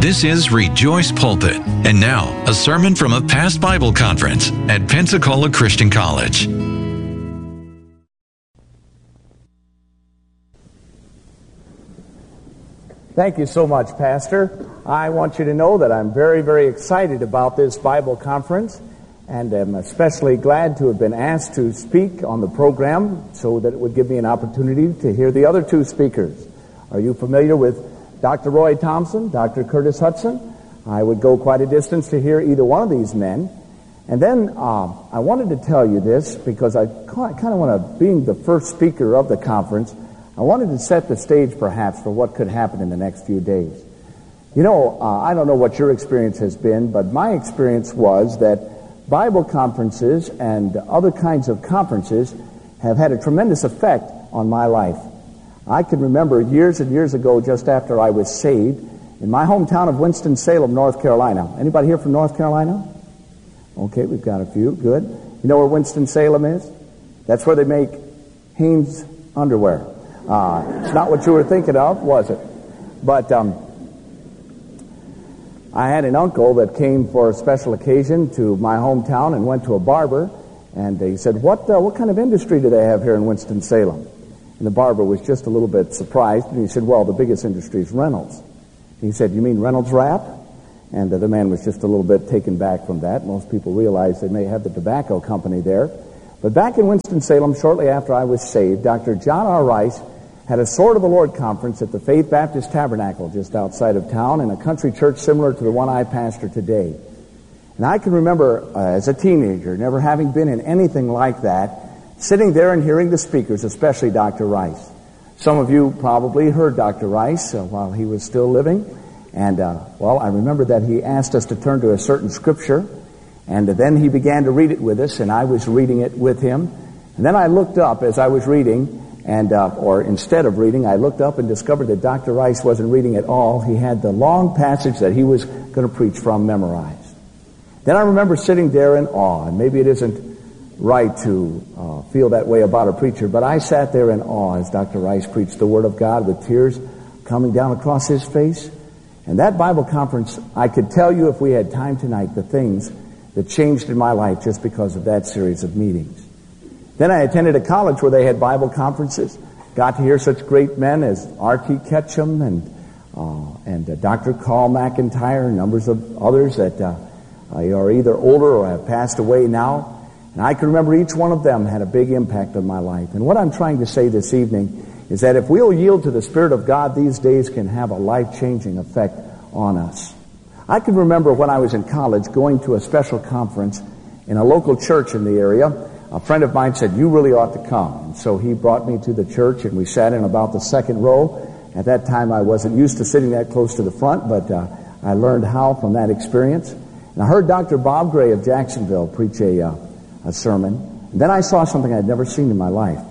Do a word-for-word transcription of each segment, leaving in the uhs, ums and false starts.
This is Rejoice Pulpit. And now, a sermon from a past Bible conference at Pensacola Christian College. Thank you so much, Pastor. I want you to know that I'm very, very excited about this Bible conference, and I'm especially glad to have been asked to speak on the program so that it would give me an opportunity to hear the other two speakers. Are you familiar with Doctor Roy Thompson, Doctor Curtis Hudson? I would go quite a distance to hear either one of these men. And then uh, I wanted to tell you this because I kind of want to, being the first speaker of the conference, I wanted to set the stage perhaps for what could happen in the next few days. You know, uh, I don't know what your experience has been, but my experience was that Bible conferences and other kinds of conferences have had a tremendous effect on my life. I can remember years and years ago, just after I was saved, in my hometown of Winston-Salem, North Carolina. Anybody here from North Carolina? Okay, we've got a few. Good. You know where Winston-Salem is? That's where they make Hanes underwear. Uh, it's not what you were thinking of, was it? But um, I had an uncle that came for a special occasion to my hometown and went to a barber, and he said, what, uh, what kind of industry do they have here in Winston-Salem? And the barber was just a little bit surprised, and he said, well, the biggest industry is Reynolds. He said, you mean Reynolds Wrap? And uh, the man was just a little bit taken back from that. Most people realize they may have the tobacco company there. But back in Winston-Salem, shortly after I was saved, Doctor John R. Rice had a Sword of the Lord conference at the Faith Baptist Tabernacle just outside of town in a country church similar to the one I pastor today. And I can remember uh, as a teenager, never having been in anything like that, sitting there and hearing the speakers, especially Doctor Rice. Some of you probably heard Doctor Rice uh, while he was still living. And, uh, well, I remember that he asked us to turn to a certain scripture, and uh, then he began to read it with us, and I was reading it with him. And then I looked up as I was reading, and uh, or instead of reading, I looked up and discovered that Doctor Rice wasn't reading at all. He had the long passage that he was going to preach from memorized. Then I remember sitting there in awe, and maybe it isn't right to uh, feel that way about a preacher, but I sat there in awe as Doctor Rice preached the Word of God with tears coming down across his face. And that Bible conference, I could tell you if we had time tonight, the things that changed in my life just because of that series of meetings. Then I attended a college where they had Bible conferences, got to hear such great men as R T Ketchum and uh, and uh, Doctor Carl McIntyre, numbers of others that uh, are either older or have passed away now. And I can remember each one of them had a big impact on my life. And what I'm trying to say this evening is that if we'll yield to the Spirit of God, these days can have a life-changing effect on us. I can remember when I was in college going to a special conference in a local church in the area. A friend of mine said, you really ought to come. And so he brought me to the church, and we sat in about the second row. At that time, I wasn't used to sitting that close to the front, but uh, I learned how from that experience. And I heard Doctor Bob Gray of Jacksonville preach a uh, a sermon. And then I saw something I'd never seen in my life.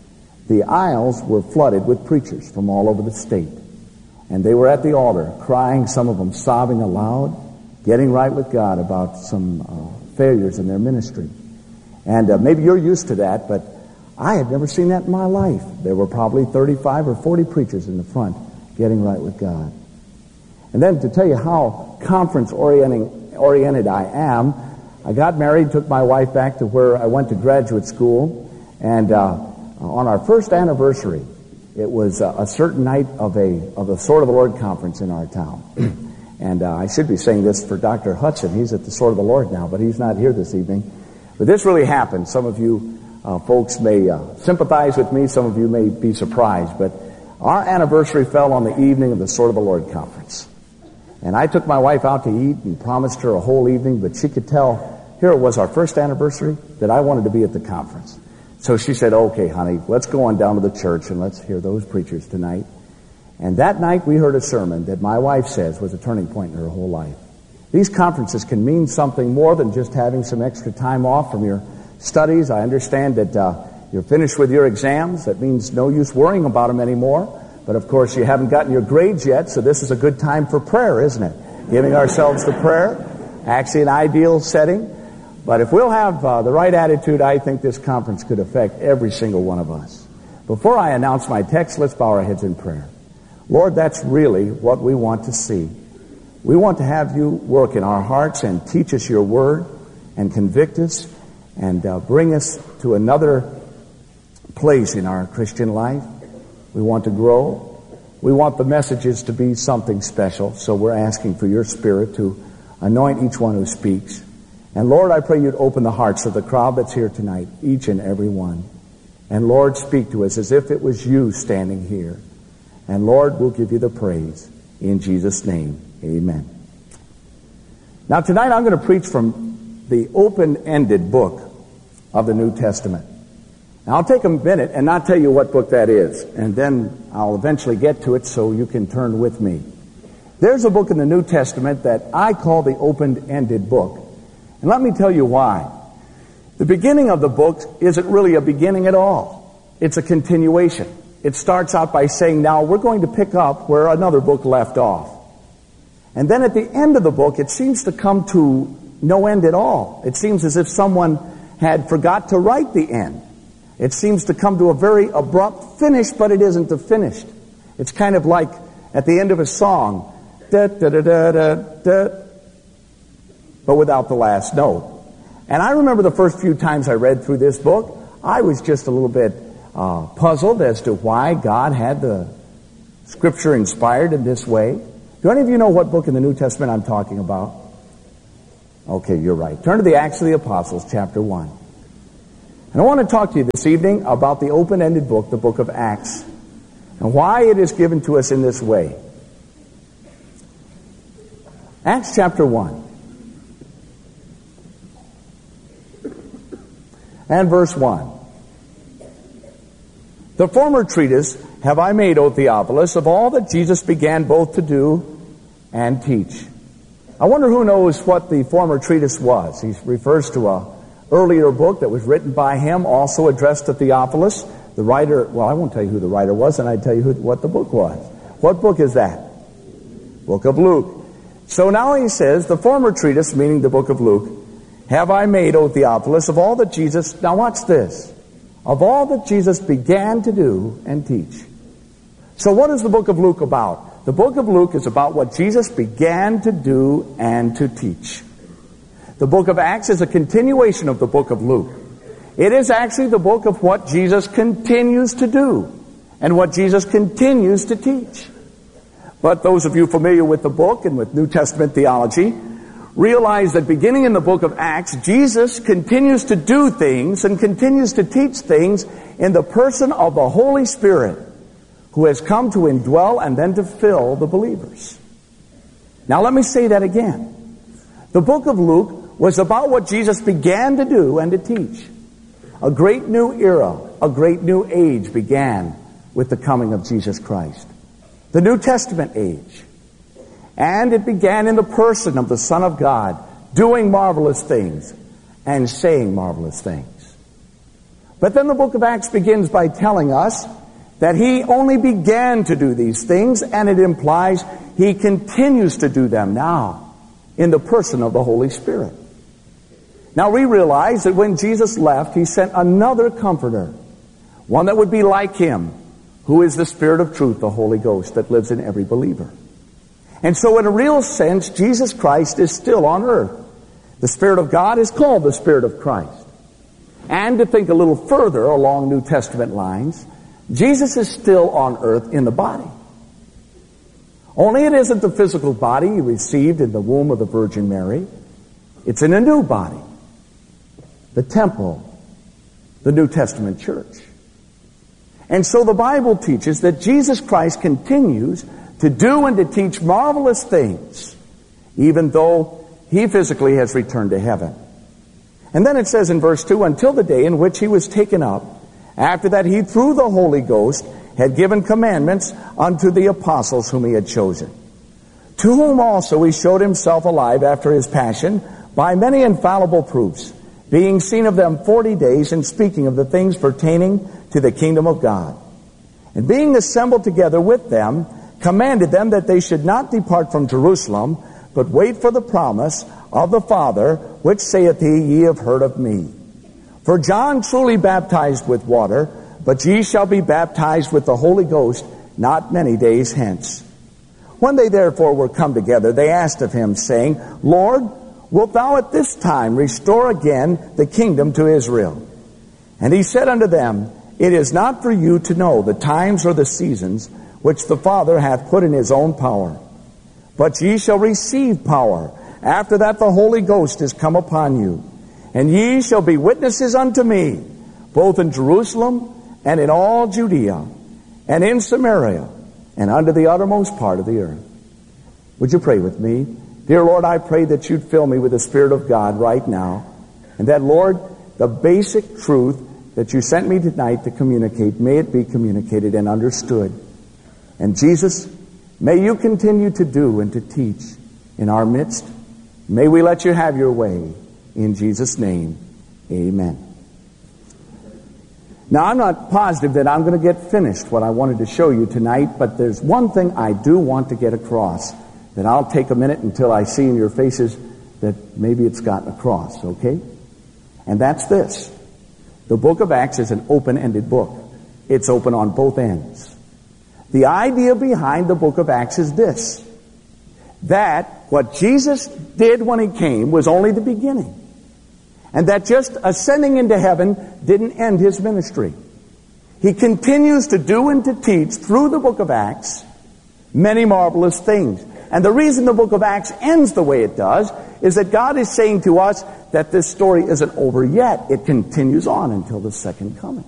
The aisles were flooded with preachers from all over the state. And they were at the altar, crying, some of them sobbing aloud, getting right with God about some uh, failures in their ministry. And uh, maybe you're used to that, but I had never seen that in my life. There were probably thirty-five or forty preachers in the front getting right with God. And then to tell you how conference-orienting oriented I am, I got married, took my wife back to where I went to graduate school, and uh, on our first anniversary, it was uh, a certain night of a of the Sword of the Lord conference in our town. And uh, I should be saying this for Doctor Hudson. He's at the Sword of the Lord now, but he's not here this evening. But this really happened. Some of you uh, folks may uh, sympathize with me. Some of you may be surprised. But our anniversary fell on the evening of the Sword of the Lord conference. And I took my wife out to eat and promised her a whole evening, but she could tell, here it was our first anniversary, that I wanted to be at the conference. So she said, okay, honey, let's go on down to the church and let's hear those preachers tonight. And that night we heard a sermon that my wife says was a turning point in her whole life. These conferences can mean something more than just having some extra time off from your studies. I understand that uh, you're finished with your exams. That means no use worrying about them anymore. But of course, you haven't gotten your grades yet, so this is a good time for prayer, isn't it? Giving ourselves to prayer. Actually an ideal setting. But if we'll have uh, the right attitude, I think this conference could affect every single one of us. Before I announce my text, let's bow our heads in prayer. Lord, that's really what we want to see. We want to have you work in our hearts and teach us your word and convict us and uh, bring us to another place in our Christian life. We want to grow. We want the messages to be something special, so we're asking for your Spirit to anoint each one who speaks. And Lord, I pray you'd open the hearts of the crowd that's here tonight, each and every one. And Lord, speak to us as if it was you standing here. And Lord, we'll give you the praise. In Jesus' name, amen. Now tonight I'm going to preach from the open-ended book of the New Testament. Now I'll take a minute and not tell you what book that is, and then I'll eventually get to it so you can turn with me. There's a book in the New Testament that I call the open-ended book. And let me tell you why. The beginning of the book isn't really a beginning at all. It's a continuation. It starts out by saying, now we're going to pick up where another book left off. And then at the end of the book, it seems to come to no end at all. It seems as if someone had forgot to write the end. It seems to come to a very abrupt finish, but it isn't the finished. It's kind of like at the end of a song, da da da da da da, but without the last note. And I remember the first few times I read through this book, I was just a little bit uh, puzzled as to why God had the Scripture inspired in this way. Do any of you know what book in the New Testament I'm talking about? Okay, you're right. Turn to the Acts of the Apostles, chapter one. And I want to talk to you this evening about the open-ended book, the book of Acts, and why it is given to us in this way. Acts chapter one. And verse one. The former treatise have I made, O Theophilus, of all that Jesus began both to do and teach. I wonder who knows what the former treatise was. He refers to a earlier book that was written by him, also addressed to Theophilus. The writer, well, I won't tell you who the writer was, and I'd tell you who, what the book was. What book is that? Book of Luke. So now he says, the former treatise, meaning the book of Luke, have I made, O Theophilus, of all that Jesus, now watch this, of all that Jesus began to do and teach. So what is the book of Luke about? The book of Luke is about what Jesus began to do and to teach. The book of Acts is a continuation of the book of Luke. It is actually the book of what Jesus continues to do and what Jesus continues to teach. But those of you familiar with the book and with New Testament theology realize that beginning in the book of Acts, Jesus continues to do things and continues to teach things in the person of the Holy Spirit, who has come to indwell and then to fill the believers. Now let me say that again. The book of Luke was about what Jesus began to do and to teach. A great new era, a great new age began with the coming of Jesus Christ. The New Testament age. And it began in the person of the Son of God, doing marvelous things and saying marvelous things. But then the book of Acts begins by telling us that he only began to do these things, and it implies he continues to do them now in the person of the Holy Spirit. Now we realize that when Jesus left, he sent another comforter, one that would be like him, who is the Spirit of truth, the Holy Ghost that lives in every believer. And so in a real sense, Jesus Christ is still on earth. The Spirit of God is called the Spirit of Christ. And to think a little further along New Testament lines, Jesus is still on earth in the body. Only it isn't the physical body he received in the womb of the Virgin Mary. It's in a new body. The temple, the New Testament church. And so the Bible teaches that Jesus Christ continues to do and to teach marvelous things, even though he physically has returned to heaven. And then it says in verse two, until the day in which he was taken up, after that he through the Holy Ghost had given commandments unto the apostles whom he had chosen, to whom also he showed himself alive after his passion by many infallible proofs, being seen of them forty days, and speaking of the things pertaining to the kingdom of God. And being assembled together with them, commanded them that they should not depart from Jerusalem, but wait for the promise of the Father, which saith he, ye have heard of me. For John truly baptized with water, but ye shall be baptized with the Holy Ghost not many days hence. When they therefore were come together, they asked of him, saying, Lord, wilt thou at this time restore again the kingdom to Israel? And he said unto them, It is not for you to know the times or the seasons which the Father hath put in his own power. But ye shall receive power, after that the Holy Ghost is come upon you. And ye shall be witnesses unto me, both in Jerusalem and in all Judea, and in Samaria, and unto the uttermost part of the earth. Would you pray with me? Dear Lord, I pray that you'd fill me with the Spirit of God right now, and that, Lord, the basic truth that you sent me tonight to communicate, may it be communicated and understood. And Jesus, may you continue to do and to teach in our midst. May we let you have your way. In Jesus' name, amen. Now, I'm not positive that I'm going to get finished what I wanted to show you tonight, but there's one thing I do want to get across that I'll take a minute until I see in your faces that maybe it's gotten across, okay? And that's this. The book of Acts is an open-ended book. It's open on both ends. The idea behind the book of Acts is this, that what Jesus did when he came was only the beginning. And that just ascending into heaven didn't end his ministry. He continues to do and to teach through the book of Acts many marvelous things. And the reason the book of Acts ends the way it does is that God is saying to us that this story isn't over yet. It continues on until the second coming.